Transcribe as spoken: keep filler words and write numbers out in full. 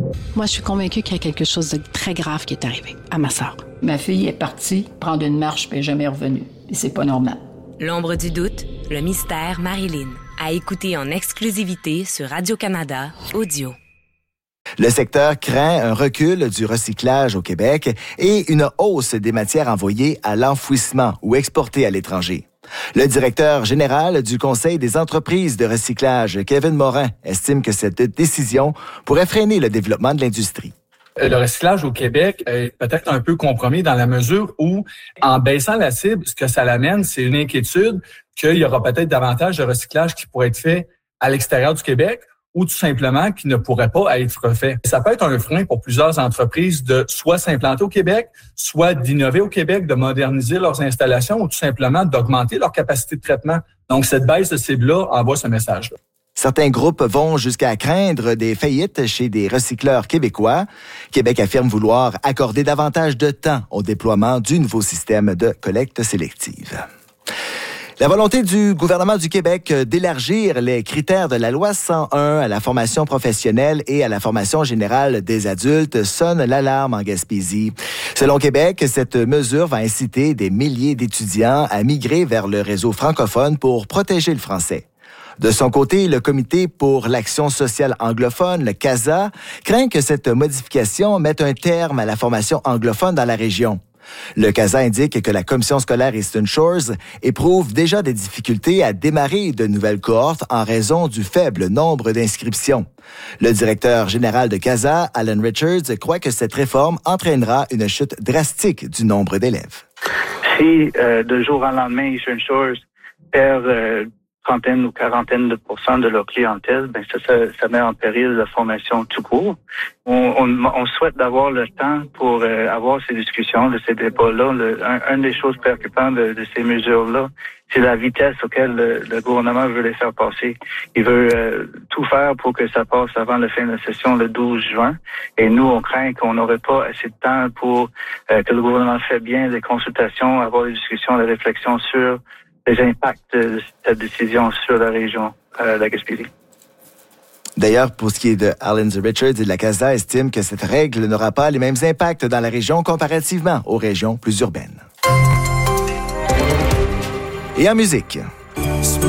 Moi, je suis convaincue qu'il y a quelque chose de très grave qui est arrivé à ma sœur. Ma fille est partie prendre une marche puis elle n'est jamais revenue. Et c'est pas normal. L'ombre du doute, le mystère Marilyn. À écouter en exclusivité sur Radio-Canada Audio. Le secteur craint un recul du recyclage au Québec et une hausse des matières envoyées à l'enfouissement ou exportées à l'étranger. Le directeur général du Conseil des entreprises de recyclage, Kevin Morin, estime que cette décision pourrait freiner le développement de l'industrie. Le recyclage au Québec est peut-être un peu compromis dans la mesure où, en baissant la cible, ce que ça l'amène, c'est une inquiétude qu'il y aura peut-être davantage de recyclage qui pourrait être fait à l'extérieur du Québec ou tout simplement qui ne pourrait pas être fait. Ça peut être un frein pour plusieurs entreprises de soit s'implanter au Québec, soit d'innover au Québec, de moderniser leurs installations ou tout simplement d'augmenter leur capacité de traitement. Donc, cette baisse de cible-là envoie ce message-là. Certains groupes vont jusqu'à craindre des faillites chez des recycleurs québécois. Québec affirme vouloir accorder davantage de temps au déploiement du nouveau système de collecte sélective. La volonté du gouvernement du Québec d'élargir les critères de la loi cent un à la formation professionnelle et à la formation générale des adultes sonne l'alarme en Gaspésie. Selon Québec, cette mesure va inciter des milliers d'étudiants à migrer vers le réseau francophone pour protéger le français. De son côté, le Comité pour l'action sociale anglophone, le CASA, craint que cette modification mette un terme à la formation anglophone dans la région. Le CASA indique que la commission scolaire Eastern Shores éprouve déjà des difficultés à démarrer de nouvelles cohortes en raison du faible nombre d'inscriptions. Le directeur général de CASA, Alan Richards, croit que cette réforme entraînera une chute drastique du nombre d'élèves. Si euh, de jour au lendemain, Eastern Shores perd euh, trentaine ou quarantaine de pourcents de leur clientèle, ben ça, ça, ça met en péril la formation tout court. On, on, on souhaite d'avoir le temps pour euh, avoir ces discussions, de ces débats-là. Le, un, un des choses préoccupantes de, de ces mesures-là, c'est la vitesse auquel le, le gouvernement veut les faire passer. Il veut euh, tout faire pour que ça passe avant la fin de la session le douze juin. Et nous, on craint qu'on n'aurait pas assez de temps pour euh, que le gouvernement fait bien les consultations, avoir des discussions, des réflexions sur les impacts de cette décision sur la région euh, de la Gaspésie. D'ailleurs, pour ce qui est de Alan Richards et de la CASA, estime que cette règle n'aura pas les mêmes impacts dans la région comparativement aux régions plus urbaines. Et en musique.